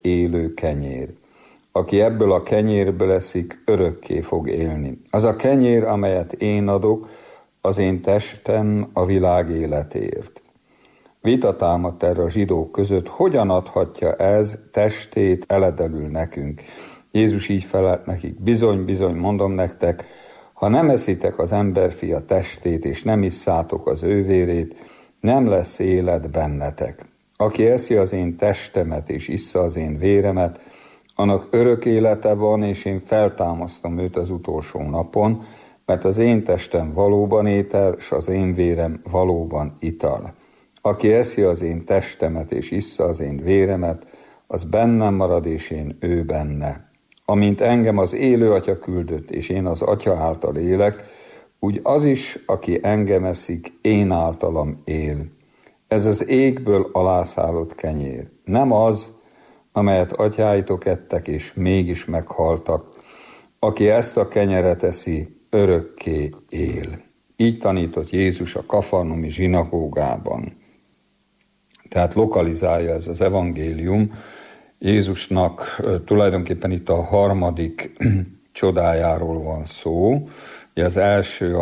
élő kenyér. Aki ebből a kenyérből eszik, örökké fog élni. Az a kenyér, amelyet én adok, az én testem a világ életéért. Vita támadt erre a zsidók között, hogyan adhatja ez testét eledelül nekünk. Jézus így felelt nekik, bizony, bizony, mondom nektek, ha nem eszitek az emberfia testét, és nem isszátok az ő vérét, nem lesz élet bennetek. Aki eszi az én testemet, és issza az én véremet, annak örök élete van, és én feltámasztom őt az utolsó napon, mert az én testem valóban étel, s az én vérem valóban ital. Aki eszi az én testemet, és issza az én véremet, az bennem marad, és én ő benne. Amint engem az élő Atya küldött, és én az Atya által élek, úgy az is, aki engem eszik, én általam él. Ez az égből alászállott kenyér. Nem az, amelyet atyáitok ettek, és mégis meghaltak. Aki ezt a kenyeret eszi, örökké él. Így tanított Jézus a kafarnaumi zsinagógában. Tehát lokalizálja ez az evangélium. Jézusnak tulajdonképpen itt a harmadik csodájáról van szó. Ugye az első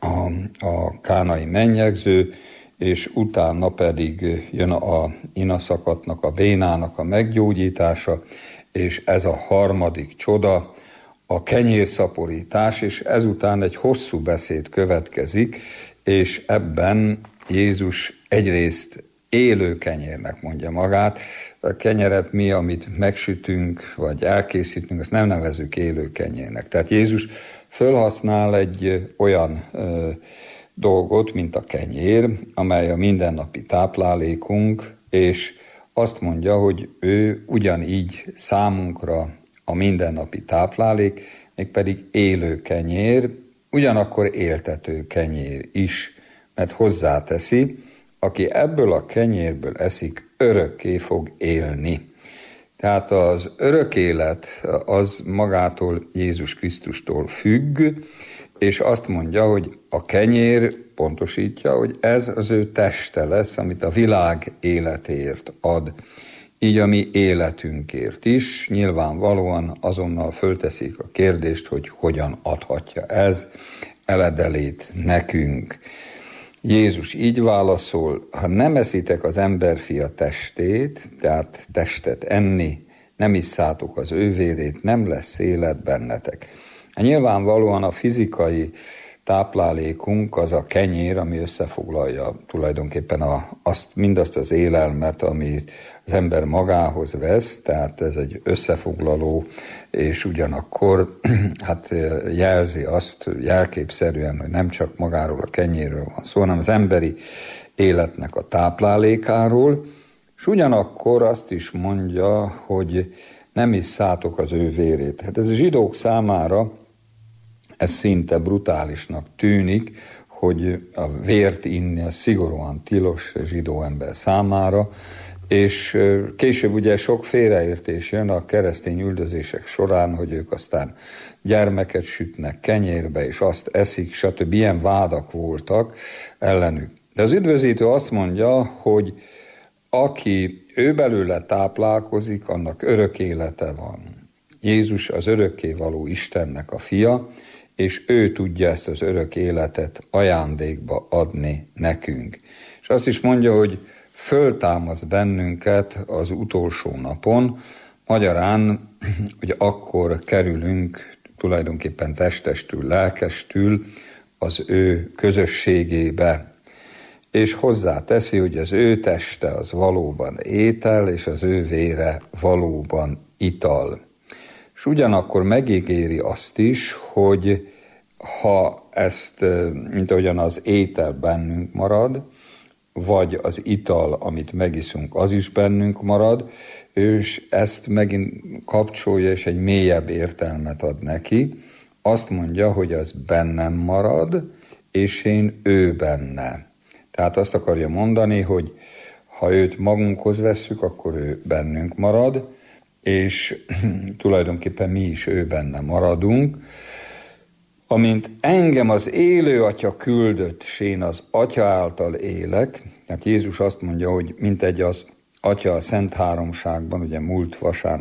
a kánai mennyegző, és utána pedig jön a inaszakatnak, a bénának a meggyógyítása, és ez a harmadik csoda, a kenyérszaporítás, és ezután egy hosszú beszéd következik, és ebben Jézus egyrészt élő kenyérnek mondja magát. A kenyeret mi, amit megsütünk, vagy elkészítünk, azt nem nevezzük élő kenyérnek. Tehát Jézus fölhasznál egy olyan dolgot, mint a kenyér, amely a mindennapi táplálékunk, és azt mondja, hogy ő ugyanígy számunkra a mindennapi táplálék, mégpedig élő kenyér, ugyanakkor éltető kenyér is, mert hozzáteszi, aki ebből a kenyérből eszik, örökké fog élni. Tehát az örök élet az magától, Jézus Krisztustól függ, és azt mondja, hogy a kenyér pontosítja, hogy ez az ő teste lesz, amit a világ életéért ad. Így a mi életünkért is nyilvánvalóan azonnal fölteszik a kérdést, hogy hogyan adhatja ez eledelét nekünk. Jézus így válaszol, ha nem eszitek az emberfia testét, tehát testet enni, nem isszátok az ő vérét, nem lesz élet bennetek. Nyilvánvalóan a fizikai táplálékunk az a kenyér, ami összefoglalja tulajdonképpen mindazt az élelmet, amit az ember magához vesz, tehát ez egy összefoglaló, és ugyanakkor jelzi azt jelképszerűen, hogy nem csak magáról a kenyérről van szó, hanem az emberi életnek a táplálékáról, és ugyanakkor azt is mondja, hogy nem isszátok az ő vérét. Hát ez a zsidók számára ez szinte brutálisnak tűnik, hogy a vért inni az szigorúan tilos zsidó ember számára, és később ugye sok félreértés jön a keresztény üldözések során, hogy ők aztán gyermeket sütnek kenyérbe, és azt eszik, stb. Ilyen vádak voltak ellenük. De az üdvözítő azt mondja, hogy aki ő belőle táplálkozik, annak örök élete van. Jézus az örökkévaló Istennek a fia, és ő tudja ezt az örök életet ajándékba adni nekünk. És azt is mondja, hogy föltámaszt bennünket az utolsó napon, magyarán, hogy akkor kerülünk tulajdonképpen testestül, lelkestül az ő közösségébe, és hozzáteszi, hogy az ő teste az valóban étel, és az ő vére valóban ital. És ugyanakkor megígéri azt is, hogy ha ezt, mint ahogyan az étel bennünk marad, vagy az ital, amit megiszunk, az is bennünk marad, és ezt megint kapcsolja, és egy mélyebb értelmet ad neki. Azt mondja, hogy az bennem marad, és én ő benne. Tehát azt akarja mondani, hogy ha őt magunkhoz vesszük, akkor ő bennünk marad, és tulajdonképpen mi is ő benne maradunk. Amint engem az élő Atya küldött, s én az Atya által élek, hát Jézus azt mondja, hogy mintegy Atya a Szent Háromságban, ugye múlt vasárnap